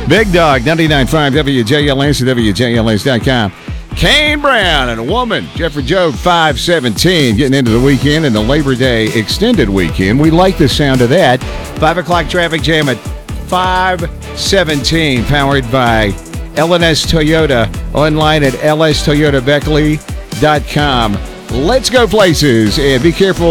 Big Dog, 99.5 WJLS and WJLS.com. Kane Brown and a woman, Jeffrey Job, 517, getting into the weekend and the Labor Day extended weekend. We like the sound of that. 5 o'clock traffic jam at 517, powered by LNS Toyota, online at lstoyotabeckley.com. Let's go places and be careful.